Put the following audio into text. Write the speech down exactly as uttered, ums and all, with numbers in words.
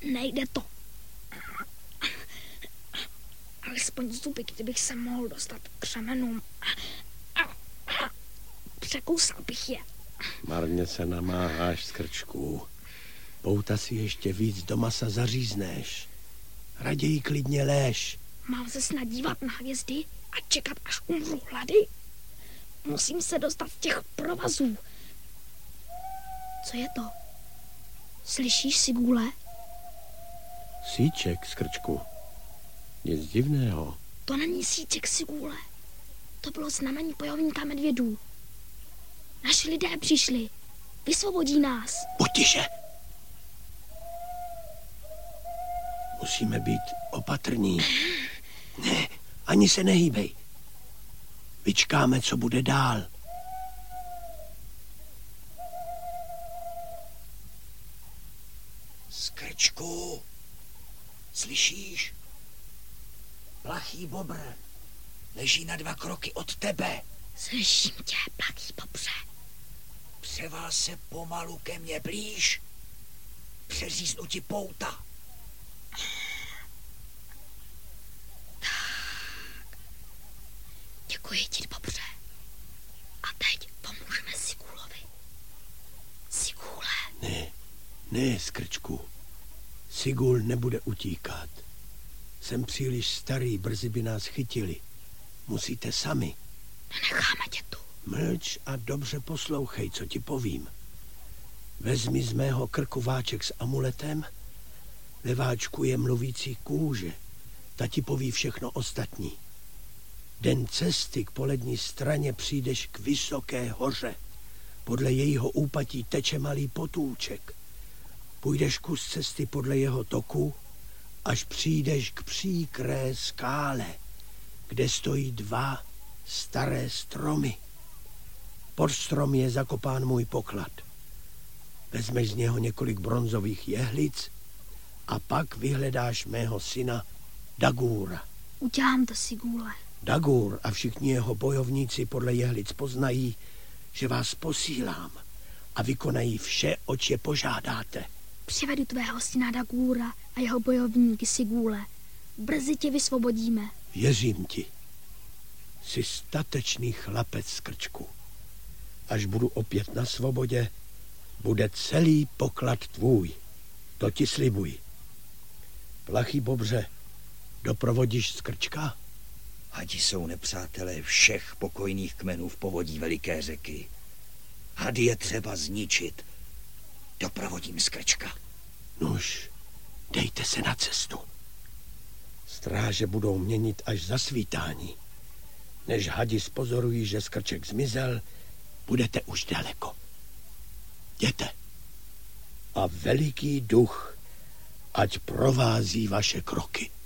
Nejde to. Alespoň zuby, kdybych se mohl dostat k křemenům. Překousal bych je. Marně se namáháš, Skrčku. Pouta si ještě víc do masa zařízneš. Raději klidně léž. Mám se snad dívat na hvězdy a čekat, až umřu hlady? Musím se dostat z těch provazů. Co je to? Slyšíš, Sigule? Síček, Skrčku. Nic divného. To není síček, Sigule. To bylo znamení bojovníka medvědů. Naši lidé přišli. Vysvobodí nás. Utiše! Musíme být opatrní. Ne, ani se nehýbej. Vyčkáme, co bude dál. Skrčku, slyšíš? Plachý bobr leží na dva kroky od tebe. Slyším tě, plachý bobře. Převal se pomalu ke mně blíž. Přeříznu ti pouta. Tak. Děkuji ti, bobře. A teď pomůžeme Sigulovi. Sigule. Ne, ne, Skrčku. Sigul nebude utíkat. Jsem příliš starý, brzy by nás chytili. Musíte sami. Nenecháme tě tu. Mlč a dobře poslouchej, co ti povím. Vezmi z mého krku váček s amuletem. Ve váčku je mluvící kůže. Ta ti poví všechno ostatní. Den cesty k polední straně přijdeš k vysoké hoře. Podle jejího úpatí teče malý potůček. Půjdeš kus cesty podle jeho toku, až přijdeš k příkré skále, kde stojí dva staré stromy. Pod strom je zakopán můj poklad. Vezmeš z něho několik bronzových jehlic a pak vyhledáš mého syna Dagúra. Udělám to, Sigule. Dagúr a všichni jeho bojovníci podle jehlic poznají, že vás posílám a vykonají vše, oč je požádáte. Přivedu tvého syna Dagúra a jeho bojovníky, Sigule. Brzy tě vysvobodíme. Věřím ti. Jsi statečný chlapec, Skrčku. Až budu opět na svobodě, bude celý poklad tvůj. To ti slibuji. Plachý bobře, doprovodíš Skrčka? Hadi jsou nepřátelé všech pokojných kmenů v povodí veliké řeky. Hady je třeba zničit. Doprovodím Skrčka. Nuž, dejte se na cestu. Stráže budou měnit až za svítání. Než hadi spozorují, že Skrček zmizel, budete už daleko. Jděte. A veliký duch ať provází vaše kroky.